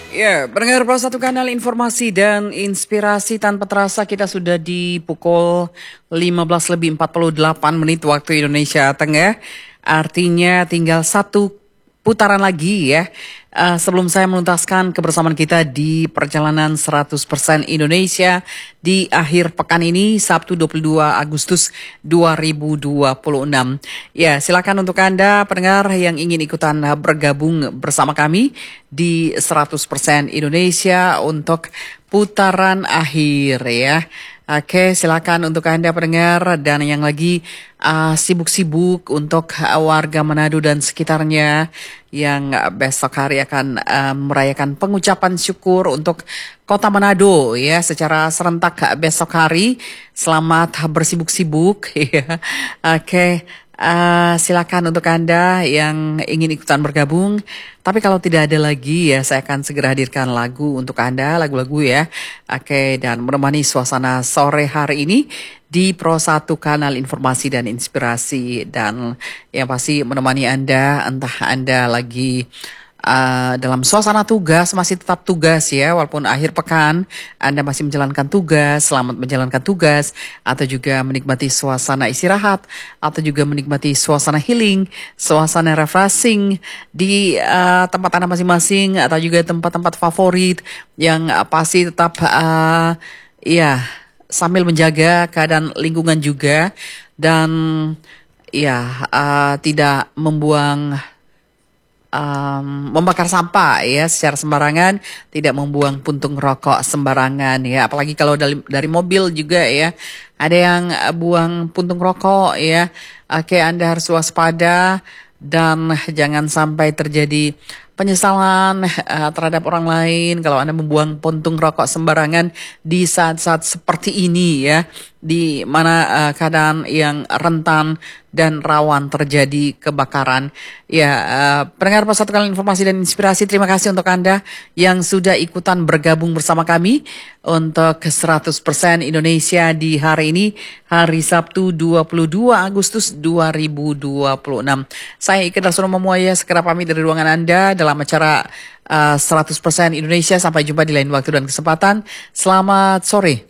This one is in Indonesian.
Ya, pendengar Pro Satu Kanal Informasi dan Inspirasi, tanpa terasa kita sudah di pukul 15:48 waktu Indonesia Tengah. Artinya tinggal satu putaran lagi ya. Sebelum saya menuntaskan kebersamaan kita di perjalanan 100% Indonesia di akhir pekan ini, Sabtu 22 Agustus 2026. Ya, silakan untuk Anda pendengar yang ingin ikutan bergabung bersama kami di 100% Indonesia untuk putaran akhir ya. Oke, silakan untuk Anda pendengar dan yang lagi sibuk-sibuk untuk warga Manado dan sekitarnya yang besok hari akan merayakan pengucapan syukur untuk Kota Manado ya secara serentak besok hari. Selamat bersibuk-sibuk ya. Oke. Silakan untuk Anda yang ingin ikutan bergabung. Tapi kalau tidak ada lagi ya, saya akan segera hadirkan lagu untuk Anda, lagu-lagu ya. Oke, dan menemani suasana sore hari ini di Pro 1 Kanal Informasi dan Inspirasi. Dan yang pasti menemani Anda, entah Anda lagi dalam suasana tugas, masih tetap tugas ya, walaupun akhir pekan Anda masih menjalankan tugas, selamat menjalankan tugas, atau juga menikmati suasana istirahat, atau juga menikmati suasana healing, suasana refreshing di tempat Anda masing-masing, atau juga tempat-tempat favorit yang pasti tetap ya sambil menjaga keadaan lingkungan juga, dan ya tidak membuang membakar sampah ya secara sembarangan, tidak membuang puntung rokok sembarangan ya, apalagi kalau dari mobil juga ya, ada yang buang puntung rokok ya. Oke, Anda harus waspada dan jangan sampai terjadi penyesalan terhadap orang lain kalau Anda membuang puntung rokok sembarangan di saat-saat seperti ini ya, di mana keadaan yang rentan dan rawan terjadi kebakaran. Ya, pendengar Pro 1 Kanal Informasi dan Inspirasi, terima kasih untuk Anda yang sudah ikutan bergabung bersama kami untuk 100% Indonesia di hari ini, hari Sabtu 22 Agustus 2026. Saya Ika Darsono Memuaya segera pamit dari ruangan Anda dalam acara 100% Indonesia. Sampai jumpa di lain waktu dan kesempatan. Selamat sore.